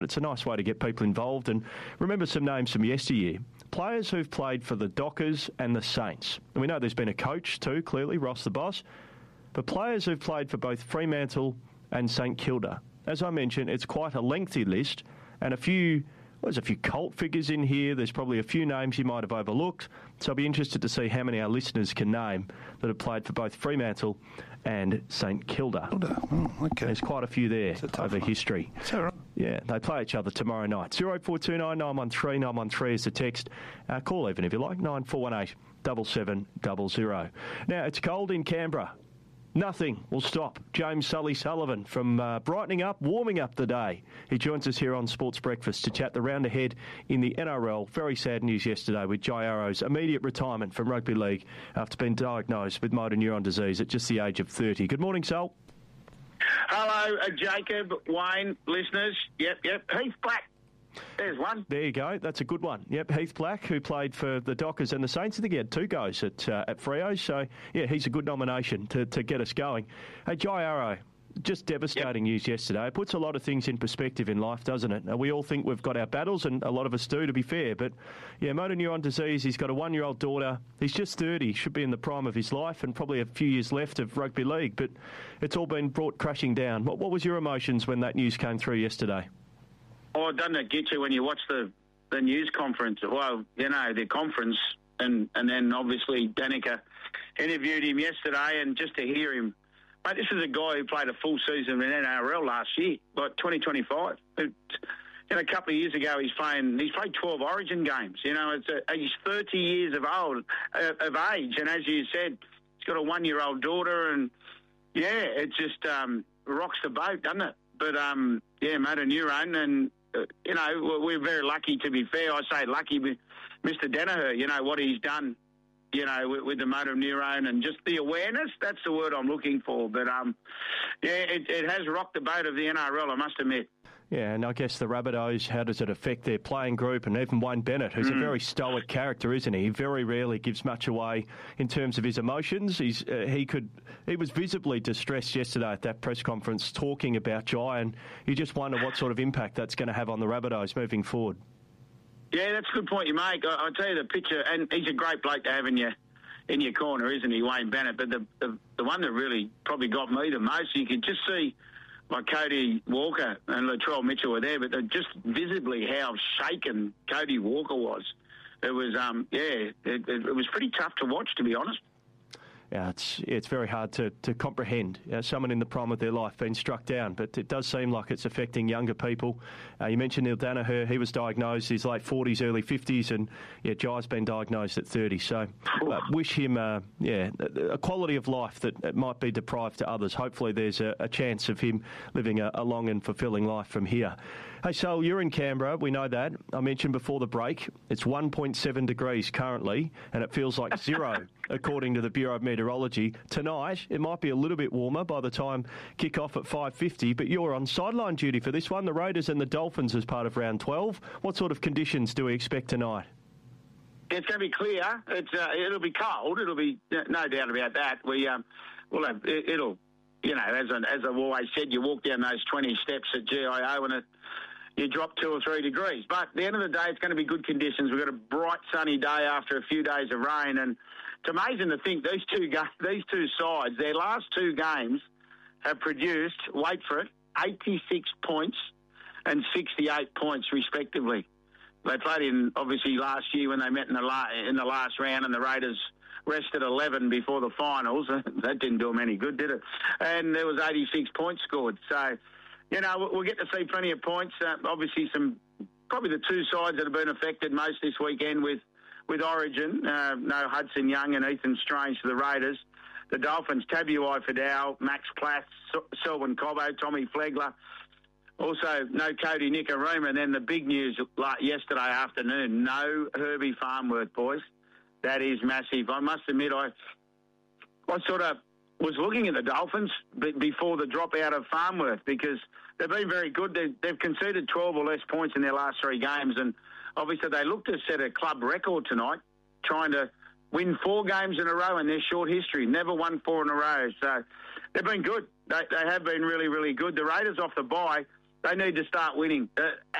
It's a nice way to get people involved and remember some names from yesteryear. Players who've played for the Dockers and the Saints. And we know there's been a coach too, clearly, Ross the Boss. But players who've played for both Fremantle and St Kilda. As I mentioned, it's quite a lengthy list and there's a few cult figures in here. There's probably a few names you might have overlooked. So I'll be interested to see how many our listeners can name that have played for both Fremantle and St Kilda. Okay. There's quite a few there over history. That's all right. Yeah, they play each other tomorrow night. 0429 913 913 is the text. Call even if you like, 9418 7700. Now, it's cold in Canberra. Nothing will stop James Sully Sullivan from brightening up, warming up the day. He joins us here on Sports Breakfast to chat the round ahead in the NRL. Very sad news yesterday with Jai Arrow's immediate retirement from rugby league after being diagnosed with motor neuron disease at just the age of 30. Good morning, Sol. Hello, Jacob, Wayne, listeners. Yep. Heath Black. There's one. There you go. That's a good one. Yep, Heath Black, who played for the Dockers and the Saints. I think he had 2 goes at Freo. So, yeah, he's a good nomination to get us going. Hey, Jai Arrow, just devastating news yesterday. It puts a lot of things in perspective in life, doesn't it? We all think we've got our battles, and a lot of us do, to be fair. But, yeah, motor neuron disease, he's got a 1-year-old daughter. He's just 30, should be in the prime of his life, and probably a few years left of rugby league. But it's all been brought crashing down. What was your emotions when that news came through yesterday? Oh, doesn't it get you when you watch the news conference? Well, the conference, and then obviously Danica interviewed him yesterday, and just to hear him, mate, this is a guy who played a full season in NRL last year, like 2025. A couple of years ago, he's played 12 Origin games. He's 30 years of age, and as you said, he's got a 1-year-old daughter, and yeah, it just rocks the boat, doesn't it? But motor neuron, and we're very lucky, to be fair. I say lucky with Mr. Danaher, what he's done, with the motor neuron and just the awareness. That's the word I'm looking for. But, it has rocked the boat of the NRL, I must admit. Yeah, and I guess the Rabbitohs, how does it affect their playing group? And even Wayne Bennett, who's a very stoic character, isn't he? He very rarely gives much away in terms of his emotions. He was visibly distressed yesterday at that press conference talking about Jai, and you just wonder what sort of impact that's going to have on the Rabbitohs moving forward. Yeah, that's a good point you make. I'll tell you the picture, and he's a great bloke to have in your corner, isn't he, Wayne Bennett? But the one that really probably got me the most, you could just see, like Cody Walker and Latrell Mitchell were there, but just visibly how shaken Cody Walker was. It was, it was pretty tough to watch, to be honest. Yeah, it's very hard to comprehend someone in the prime of their life being struck down, but it does seem like it's affecting younger people. You mentioned Neil Danaher. He was diagnosed in his late 40s, early 50s, and Jai's been diagnosed at 30. So wish him a quality of life that might be deprived to others. Hopefully there's a chance of him living a long and fulfilling life from here. Hey, Sol, you're in Canberra. We know that. I mentioned before the break, it's 1.7 degrees currently, and it feels like 0 according to the Bureau of Meteorology. Tonight, it might be a little bit warmer by the time kick-off at 5:50, but you're on sideline duty for this one, the Raiders and the Dolphins as part of round 12. What sort of conditions do we expect tonight? It's going to be clear. It'll be cold. It'll be no doubt about that. We'll have it'll, as I've always said, you walk down those 20 steps at GIO and you drop 2 or 3 degrees. But at the end of the day, it's going to be good conditions. We've got a bright, sunny day after a few days of rain, and it's amazing to think these two sides, their last 2 games have produced, wait for it, 86 points and 68 points respectively. They played in, obviously, last year when they met in the last round, and the Raiders rested 11 before the finals. That didn't do them any good, did it? And there was 86 points scored. So, we'll get to see plenty of points. Obviously, probably the 2 sides that have been affected most this weekend with Origin. No Hudson Young and Ethan Strange to the Raiders. The Dolphins, Tabuai Fidel, Max Plath, Selwyn Cobbo, Tommy Flegler. Also, no Cody Nicarima. And then the big news yesterday afternoon, no Herbie Farnworth, boys. That is massive. I must admit, I sort of was looking at the Dolphins before the drop out of Farnworth, because they've been very good. They've conceded 12 or less points in their last 3 games, and obviously they look to set a club record tonight, trying to win 4 games in a row in their short history. Never won 4 in a row. So they've been good. They have been really, really good. The Raiders off the bye, They need to start winning.